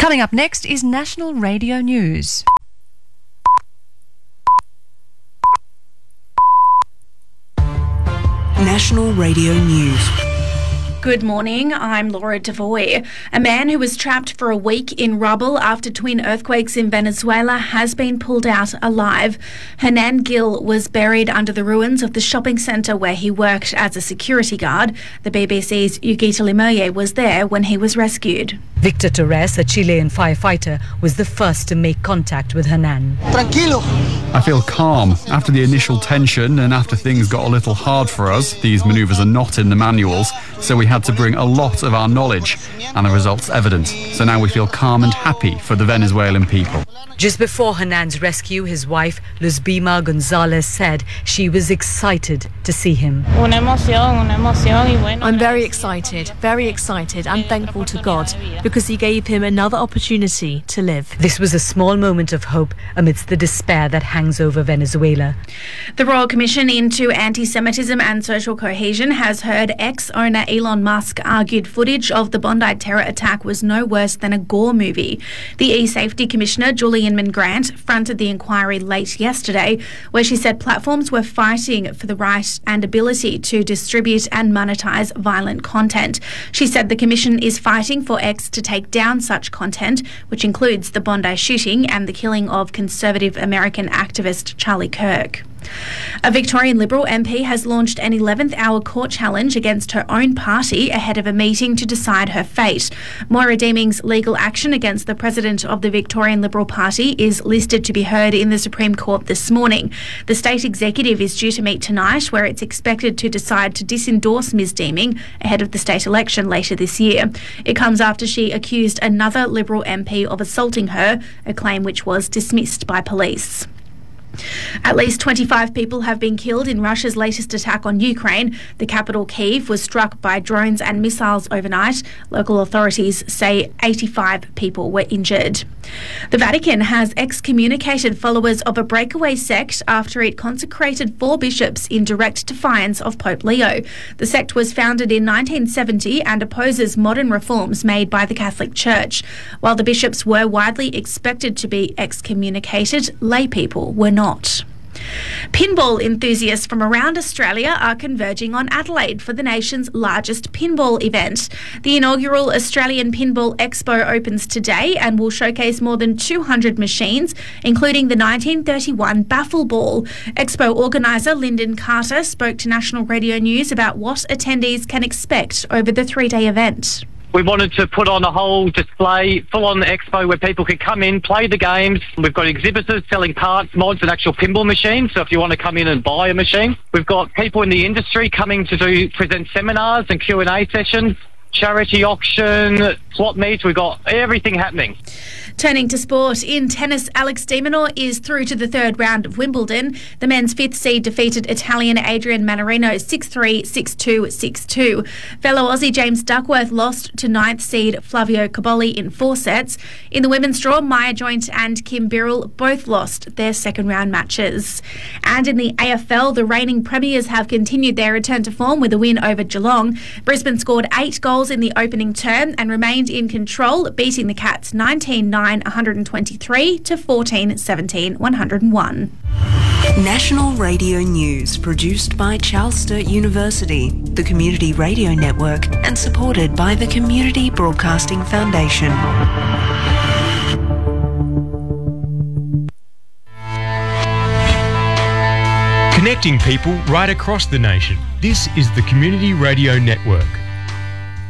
Coming up next is National Radio News. National Radio News. Good morning, I'm Laura Devoy. A man who was trapped for a week in rubble after twin earthquakes in Venezuela has been pulled out alive. Hernan Gil was buried under the ruins of the shopping centre where he worked as a security guard. The BBC's Yugita Limoye was there when he was rescued. Victor Torres, a Chilean firefighter, was the first to make contact with Hernan. Tranquilo. I feel calm. After the initial tension and after things got a little hard for us, these manoeuvres are not in the manuals, so we had to bring a lot of our knowledge, and the result's evident. So now we feel calm and happy for the Venezuelan people. Just before Hernan's rescue, his wife, Luzbima Gonzalez, said she was excited to see him. I'm very excited and thankful to God because he gave him another opportunity to live. This was a small moment of hope amidst the despair that hangs over Venezuela. The Royal Commission into Anti-Semitism and Social Cohesion has heard ex-owner Elon Musk argued footage of the Bondi terror attack was no worse than a gore movie. The E-Safety Commissioner, Julie Inman Grant, fronted the inquiry late yesterday, where she said platforms were fighting for the right and ability to distribute and monetize violent content. She said the Commission is fighting for X to take down such content, which includes the Bondi shooting and the killing of conservative American activist Charlie Kirk. A Victorian Liberal MP has launched an 11th hour court challenge against her own party ahead of a meeting to decide her fate. Moira Deeming's legal action against the president of the Victorian Liberal Party is listed to be heard in the Supreme Court this morning. The state executive is due to meet tonight, where it's expected to decide to disendorse Ms Deeming ahead of the state election later this year. It comes after she accused another Liberal MP of assaulting her, a claim which was dismissed by police. At least 25 people have been killed in Russia's latest attack on Ukraine. The capital, Kyiv, was struck by drones and missiles overnight. Local authorities say 85 people were injured. The Vatican has excommunicated followers of a breakaway sect after it consecrated 4 bishops in direct defiance of Pope Leo. The sect was founded in 1970 and opposes modern reforms made by the Catholic Church. While the bishops were widely expected to be excommunicated, lay people were not. Pinball enthusiasts from around Australia are converging on Adelaide for the nation's largest pinball event. The inaugural Australian Pinball Expo opens today and will showcase more than 200 machines, including the 1931 Baffle Ball. Expo organiser Lyndon Carter spoke to National Radio News about what attendees can expect over the 3-day event. We wanted to put on a whole display, full-on expo where people could come in, play the games. We've got exhibitors selling parts, mods and actual pinball machines, so if you want to come in and buy a machine. We've got people in the industry coming to present seminars and Q&A sessions, charity auction, swap meets. We've got everything happening. Turning to sport, in tennis, Alex de Minaur is through to the 3rd round of Wimbledon. The men's 5th seed defeated Italian Adrian Mannarino 6-3, 6-2, 6-2. Fellow Aussie James Duckworth lost to 9th seed Flavio Cobolli in 4 sets. In the women's draw, Maya Joint and Kim Birrell both lost their 2nd round matches. And in the AFL, the reigning premiers have continued their return to form with a win over Geelong. Brisbane scored 8 goals in the opening term and remained in control, beating the Cats 19-9, 123 to 14-17, 101. National Radio News, produced by Charles Sturt University, the Community Radio Network, and supported by the Community Broadcasting Foundation. Connecting people right across the nation. This is the Community Radio Network.